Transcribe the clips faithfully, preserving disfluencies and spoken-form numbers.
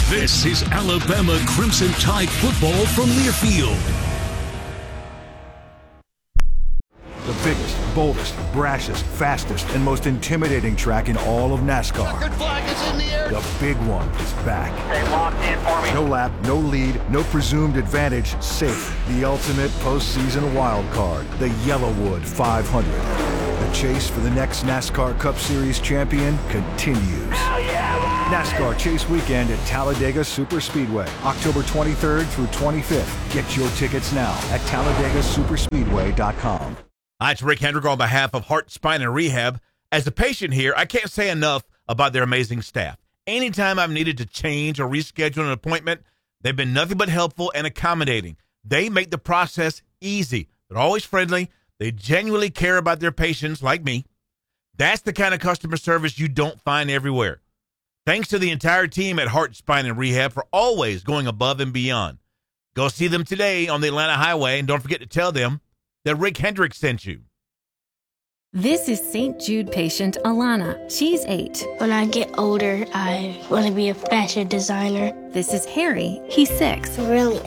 This is Alabama Crimson Tide football from Learfield. The biggest, boldest, brashest, fastest, and most intimidating track in all of NASCAR. Checkered flag is in the air. The big one is back. Stay locked in for me. No lap, no lead, no presumed advantage, safe. The ultimate postseason wild card, the Yellowwood five hundred. The chase for the next NASCAR Cup Series champion continues. Hell yeah, NASCAR Chase Weekend at Talladega Superspeedway, October twenty-third through twenty-fifth. Get your tickets now at Talladega Superspeedway dot com. Hi, it's Rick Hendrick on behalf of Heart, Spine, and Rehab. As a patient here, I can't say enough about their amazing staff. Anytime I've needed to change or reschedule an appointment, they've been nothing but helpful and accommodating. They make the process easy. They're always friendly. They genuinely care about their patients like me. That's the kind of customer service you don't find everywhere. Thanks to the entire team at Heart, Spine, and Rehab for always going above and beyond. Go see them today on the Atlanta Highway, and don't forget to tell them that Rick Hendrick sent you. This is Saint Jude patient Alana. She's eight. When I get older, I want to be a fashion designer. This is Harry. He's six. Really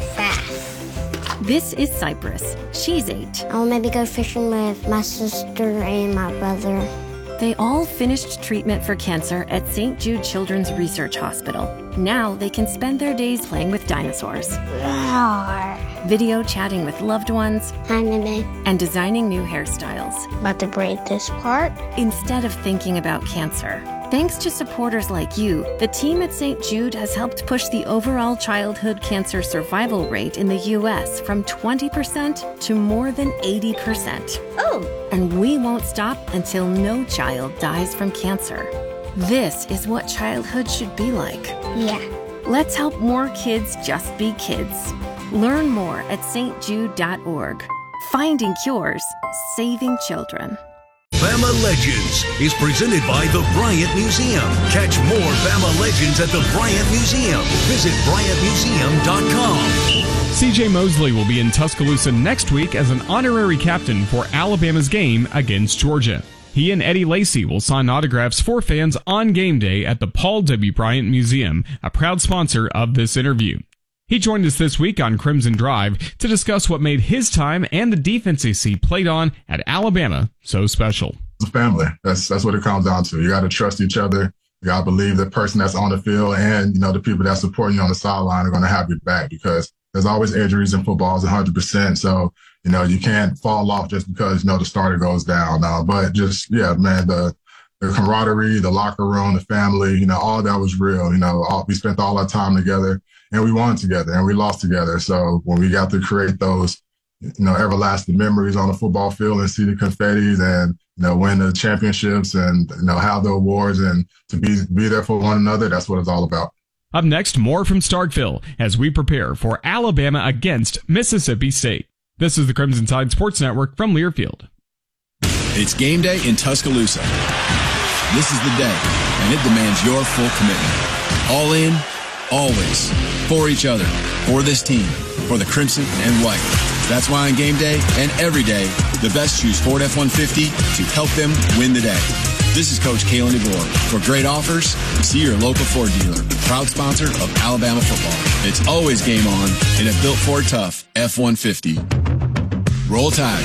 fast. This is Cypress. She's eight. I'll maybe go fishing with my sister and my brother. They all finished treatment for cancer at Saint Jude Children's Research Hospital. Now they can spend their days playing with dinosaurs, Roar. video chatting with loved ones, Hi, Mimi. and designing new hairstyles. About to braid this part. Instead of thinking about cancer. Thanks to supporters like you, the team at Saint Jude has helped push the overall childhood cancer survival rate in the U S from twenty percent to more than eighty percent. Oh. And we won't stop until no child dies from cancer. This is what childhood should be like. Yeah. Let's help more kids just be kids. Learn more at s t jude dot org. Finding cures, saving children. Bama Legends is presented by the Bryant Museum. Catch more Bama Legends at the Bryant Museum. Visit bryant museum dot com. C J Mosley will be in Tuscaloosa next week as an honorary captain for Alabama's game against Georgia. He and Eddie Lacy will sign autographs for fans on game day at the Paul W. Bryant Museum, a proud sponsor of this interview. He joined us this week on Crimson Drive to discuss what made his time and the defense he played on at Alabama so special. It's a family. That's that's what it comes down to. You got to trust each other. You got to believe the person that's on the field and, you know, the people that support you on the sideline are going to have your back, because there's always injuries in football. It's one hundred percent. So, you know, you can't fall off just because, you know, the starter goes down. Uh, but just, yeah, man, the the camaraderie, the locker room, the family, you know, all that was real. You know, all, we spent all our time together. And we won together and we lost together. So when we got to create those, you know, everlasting memories on the football field and see the confetti and, you know, win the championships and, you know, have the awards and to be, be there for one another, that's what it's all about. Up next, more from Starkville as we prepare for Alabama against Mississippi State. This is the Crimson Tide Sports Network from Learfield. It's game day in Tuscaloosa. This is the day, and it demands your full commitment. All in, always, for each other, for this team, for the Crimson and White. That's why on game day and every day, the best choose Ford F one fifty to help them win the day. This is Coach Kalen DeBoer. For great offers, see your local Ford dealer, proud sponsor of Alabama football. It's always game on in a built Ford Tough F one fifty. Roll Tide.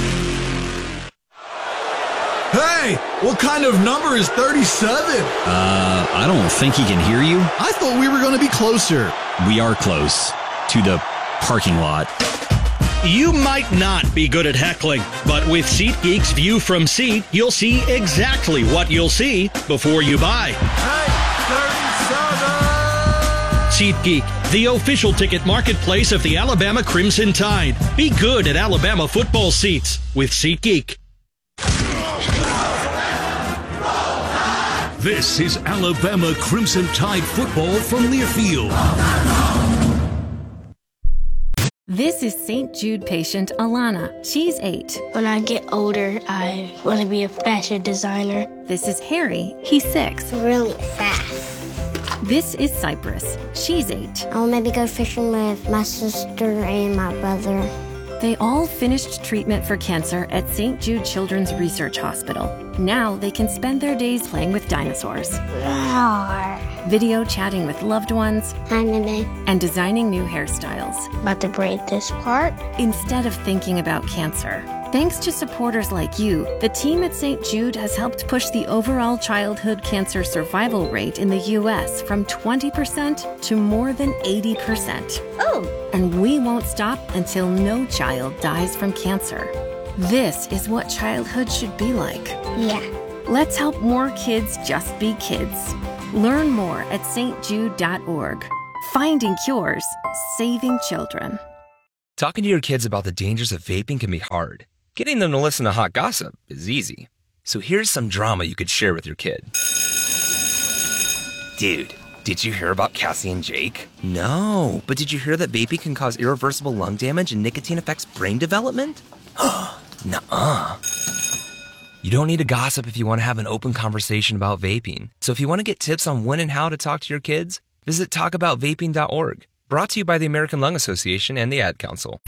Hey, what kind of number is thirty-seven? Uh, I don't think he can hear you. I thought we were going to be closer. We are close to the parking lot. You might not be good at heckling, but with SeatGeek's View from Seat, you'll see exactly what you'll see before you buy. Hey, SeatGeek, the official ticket marketplace of the Alabama Crimson Tide. Be good at Alabama football seats with SeatGeek. This is Alabama Crimson Tide football from Learfield. This is Saint Jude patient Alana. She's eight. When I get older, I want to be a fashion designer. This is Harry. He's six. Really fast. This is Cypress. She's eight. I'll maybe go fishing with my sister and my brother. They all finished treatment for cancer at Saint Jude Children's Research Hospital. Now they can spend their days playing with dinosaurs, Roar. video chatting with loved ones, Hi, Nene. and designing new hairstyles. About to braid this part. Instead of thinking about cancer. Thanks to supporters like you, the team at Saint Jude has helped push the overall childhood cancer survival rate in the U S from twenty percent to more than eighty percent. Oh! And we won't stop until no child dies from cancer. This is what childhood should be like. Yeah. Let's help more kids just be kids. Learn more at s t jude dot org. Finding cures, saving children. Talking to your kids about the dangers of vaping can be hard. Getting them to listen to hot gossip is easy. So here's some drama you could share with your kid. Dude, did you hear about Cassie and Jake? No, but did you hear that vaping can cause irreversible lung damage and nicotine affects brain development? Nuh-uh. You don't need to gossip if you want to have an open conversation about vaping. So if you want to get tips on when and how to talk to your kids, visit talk about vaping dot org. Brought to you by the American Lung Association and the Ad Council.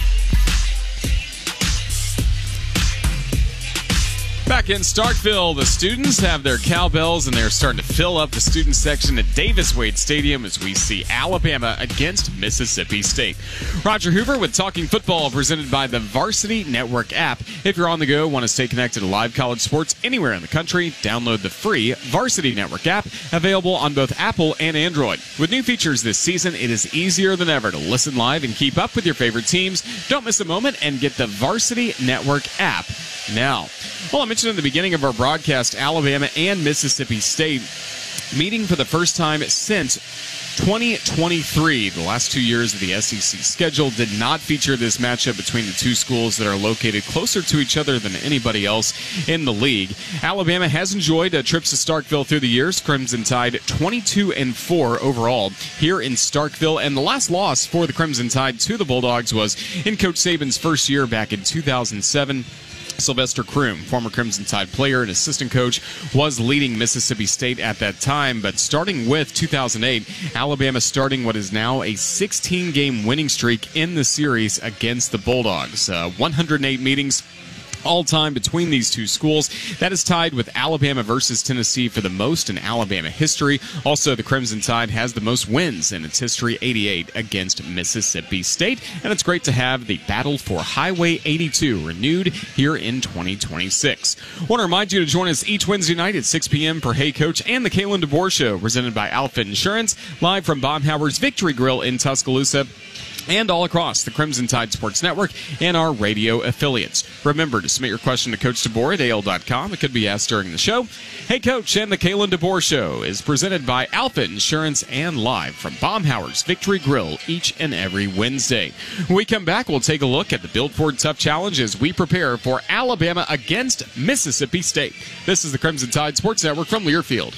Back in Starkville, the students have their cowbells and they're starting to fill up the student section at Davis Wade Stadium as we see Alabama against Mississippi State. Roger Hoover with Talking Football, presented by the Varsity Network app. If you're on the go, want to stay connected to live college sports anywhere in the country, download the free Varsity Network app, available on both Apple and Android. With new features this season, it is easier than ever to listen live and keep up with your favorite teams. Don't miss a moment and get the Varsity Network app now. Well, I mentioned in the beginning of our broadcast, Alabama and Mississippi State meeting for the first time since twenty twenty-three. The last two years of the S E C schedule did not feature this matchup between the two schools that are located closer to each other than anybody else in the league. Alabama has enjoyed uh, trips to Starkville through the years. Crimson Tide twenty-two and four overall here in Starkville, and the last loss for the Crimson Tide to the Bulldogs was in Coach Saban's first year back in two thousand seven. Sylvester Croom, former Crimson Tide player and assistant coach, was leading Mississippi State at that time. But starting with two thousand eight, Alabama starting what is now a sixteen-game winning streak in the series against the Bulldogs. Uh, one hundred eight meetings all-time between these two schools. That is tied with Alabama versus Tennessee for the most in Alabama history. Also, the Crimson Tide has the most wins in its history, eighty-eight against Mississippi State. And it's great to have the battle for Highway eighty-two renewed here in twenty twenty-six. I want to remind you to join us each Wednesday night at six p.m. for Hey Coach and the Kalen DeBoer Show, presented by Alpha Insurance, live from Baumhauer's Victory Grill in Tuscaloosa, and all across the Crimson Tide Sports Network and our radio affiliates. Remember to submit your question to Coach DeBoer at A L dot com. It could be asked during the show. Hey Coach and the Kalen DeBoer Show is presented by Alpha Insurance and live from Baumhauer's Victory Grill each and every Wednesday. When we come back, we'll take a look at the Build Ford Tough Challenge as we prepare for Alabama against Mississippi State. This is the Crimson Tide Sports Network from Learfield.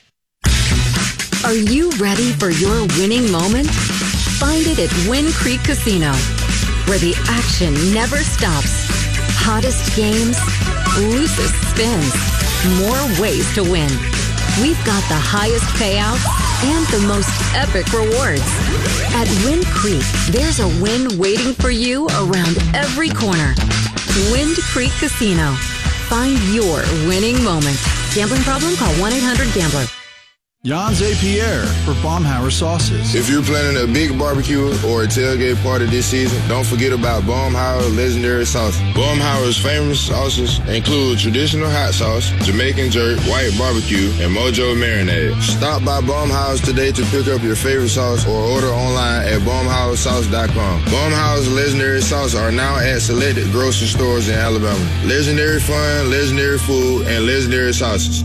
Are you ready for your winning moment? Find it at Wind Creek Casino, where the action never stops. Hottest games, loosest spins, more ways to win. We've got the highest payouts and the most epic rewards. At Wind Creek, there's a win waiting for you around every corner. Wind Creek Casino. Find your winning moment. Gambling problem? Call one eight hundred gambler. Jan Zapier for Baumhauer Sauces. If you're planning a big barbecue or a tailgate party this season, don't forget about Baumhauer legendary sauces. Baumhauer's famous sauces include traditional hot sauce, Jamaican jerk, white barbecue, and Mojo marinade. Stop by Baumhauer's today to pick up your favorite sauce or order online at baumhauer sauce dot com. Baumhauer's legendary sauces are now at selected grocery stores in Alabama. Legendary fun, legendary food, and legendary sauces.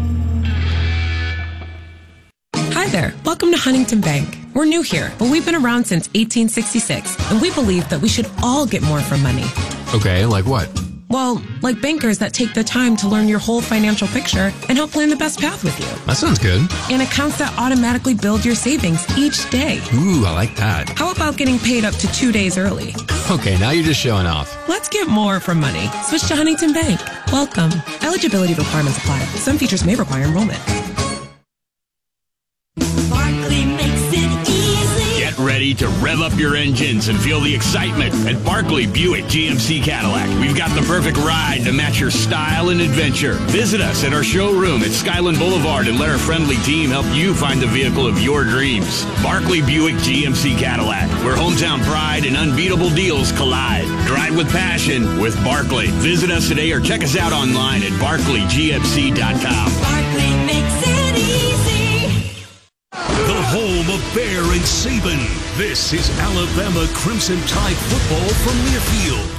Hi there. Welcome to Huntington Bank. We're new here, but we've been around since eighteen sixty-six, and we believe that we should all get more from money. Okay, like what? Well, like bankers that take the time to learn your whole financial picture and help plan the best path with you. That sounds good. And accounts that automatically build your savings each day. Ooh, I like that. How about getting paid up to two days early? Okay, now you're just showing off. Let's get more from money. Switch to Huntington Bank. Welcome. Eligibility requirements apply. Some features may require enrollment. Get ready ready to rev up your engines and feel the excitement at Barkley Buick G M C Cadillac. We've got the perfect ride to match your style and adventure. Visit us at our showroom at Skyland Boulevard and let our friendly team help you find the vehicle of your dreams. Barkley Buick G M C Cadillac, where hometown pride and unbeatable deals collide. Drive with passion with Barkley. Visit us today or check us out online at barkley g m c dot com. Barkley makes it easy. The home of Bear and Saban. This is Alabama Crimson Tide football from Learfield.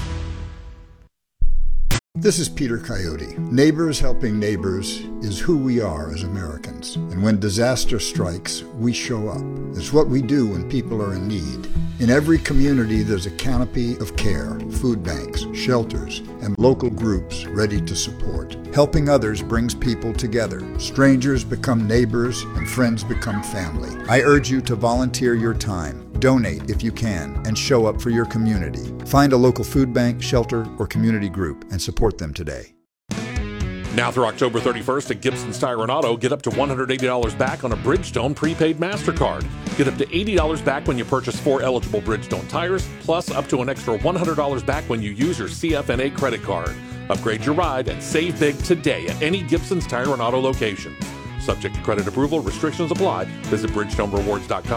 This is Peter Coyote. Neighbors helping neighbors is who we are as Americans. And when disaster strikes, we show up. It's what we do when people are in need. In every community, there's a canopy of care, food banks, shelters, and local groups ready to support. Helping others brings people together. Strangers become neighbors, and friends become family. I urge you to volunteer your time. Donate if you can, and show up for your community. Find a local food bank, shelter, or community group and support them today. Now through October thirty-first at Gibson's Tire and Auto, get up to one hundred eighty dollars back on a Bridgestone prepaid MasterCard. Get up to eighty dollars back when you purchase four eligible Bridgestone tires, plus up to an extra one hundred dollars back when you use your C F N A credit card. Upgrade your ride and save big today at any Gibson's Tire and Auto location. Subject to credit approval, restrictions apply. Visit Bridgestone Rewards dot com.